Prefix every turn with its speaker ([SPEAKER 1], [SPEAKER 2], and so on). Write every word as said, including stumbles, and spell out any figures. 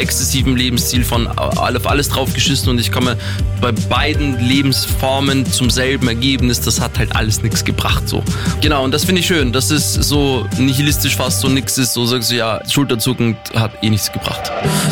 [SPEAKER 1] exzessiven Lebensstil von auf alles drauf geschissen und ich komme bei beiden Lebensformen zum selben Ergebnis. Das hat halt alles nichts gebracht, so. Genau, und das finde ich schön. Das ist so nihilistisch fast so nix ist, so sagst du, ja, schulterzuckend hat eh nichts gebracht.